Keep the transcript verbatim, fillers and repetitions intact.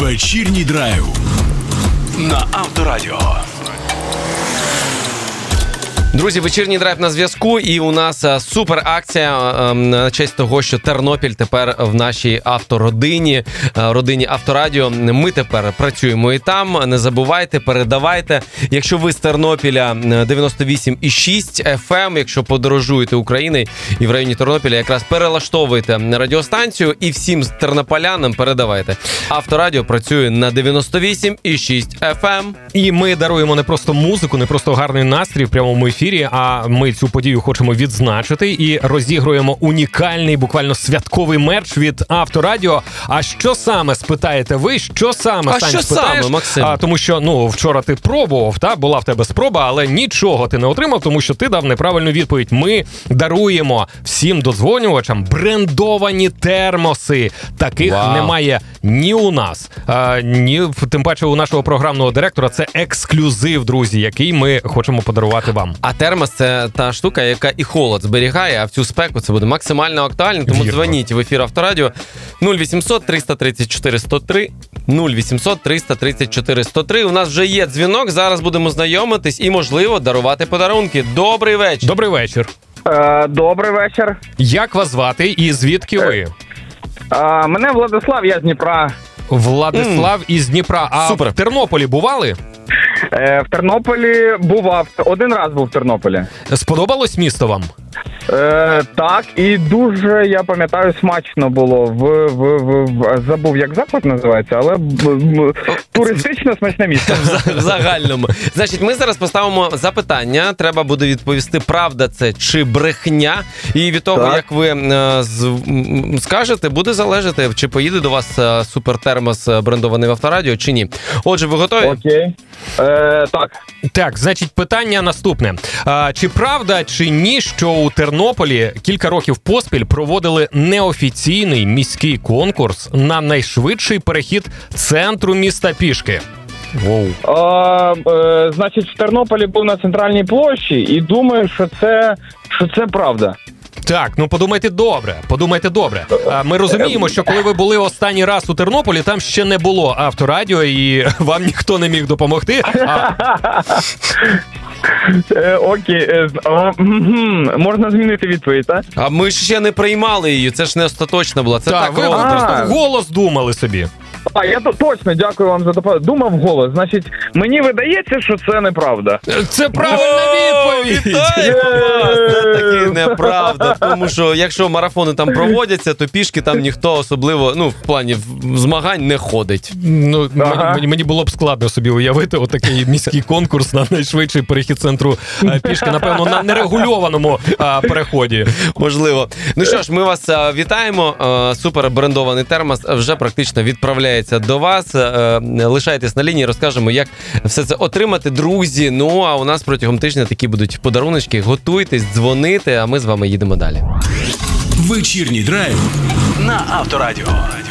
Вечірній драйв на Авторадіо. Друзі, вечірній драйв на зв'язку, і у нас а, супер акція а, на честь того, що Тернопіль тепер в нашій автородині, а, родині Авторадіо. Ми тепер працюємо і там. Не забувайте, передавайте. Якщо ви з Тернопіля дев'яносто вісім і шість еф ем, якщо подорожуєте Україною і в районі Тернопіля, якраз перелаштовуйте радіостанцію і всім тернополянам передавайте. Авторадіо працює на дев'яносто вісім і шість еф ем. І ми даруємо не просто музику, не просто гарний настрій в прямому ефірі, а ми цю подію хочемо відзначити і розігруємо унікальний, буквально святковий мерч від Авторадіо. А що саме, спитаєте ви? Що саме, А Сань, що спитаєш? саме, Максим? А, тому що, ну, вчора ти пробував, та, була в тебе спроба, але нічого ти не отримав, тому що ти дав неправильну відповідь. Ми даруємо всім додзвонювачам брендовані термоси. Таких Вау. немає ні у нас, а, ні, тим паче у нашого програмного директора. Це ексклюзив, друзі, який ми хочемо подарувати вам. А термос – це та штука, яка і холод зберігає, а в цю спеку це буде максимально актуально. Тому Вірно. дзвоніть в ефір Авторадіо нуль вісімсот триста тридцять чотири сто три нуль вісімсот триста тридцять чотири сто три. У нас вже є дзвінок, зараз будемо знайомитись і, можливо, дарувати подарунки. Добрий вечір. Добрий вечір. Е, Добрий вечір. Як вас звати і звідки ви? Е, Мене Владислав, я з Дніпра. Владислав із Дніпра. А Супер. в Тернополі бували? Е, В Тернополі бував. Один раз був в Тернополі. Сподобалось місто вам? Е, Так, і дуже, я пам'ятаю, смачно було. В, в, в, в забув, як заклад називається, але б- б- туристично смачне місто. В загальному. Значить, ми зараз поставимо запитання. Треба буде відповісти, правда це чи брехня. І від того, Так. як ви е, з, м, скажете, буде залежати, чи поїде до вас е, супертермос е, брендований в Авторадіо, чи ні. Отже, ви готові? Окей. Е, Так. Так, значить, питання наступне. А, чи правда, чи ні, що у Тернополі кілька років поспіль проводили неофіційний міський конкурс на найшвидший перехід центру міста пішки? Воу. Е, е, Значить, в Тернополі був на центральній площі і думаю, що це, що це правда. Так, ну подумайте добре, подумайте добре. А, Ми розуміємо, що коли ви були останній раз у Тернополі, там ще не було Авторадіо і вам ніхто не міг допомогти. А, Е, Окей. Е, з- а, мгм. Можна змінити відповідь, так? А ми ж ще не приймали її, це ж не остаточна була. Це та, так ви ровно. А. просто голос думали собі. А, я то точно дякую вам за допомогу. Думав голос. Значить, мені видається, що це неправда. Це правильна відповідь! Вітаємо вас! Це таки неправда. Тому що якщо марафони там проводяться, то пішки там ніхто особливо, ну, в плані в- змагань не ходить. Ну, Ага. мені, мені було б складно собі уявити отакий міський конкурс на найшвидший перехід центру е, пішки, напевно, на нерегульованому е, переході. Можливо. Ну що ж, ми вас е, вітаємо. Е, Супер брендований термос вже практично відправляється до вас. Е, Лишайтесь на лінії, розкажемо, як все це отримати, друзі. Ну, а у нас протягом тижня такі будуть подаруночки. Готуйтесь, дзвоните, а ми з вами їдемо далі. Вечірній драйв на Авторадіо.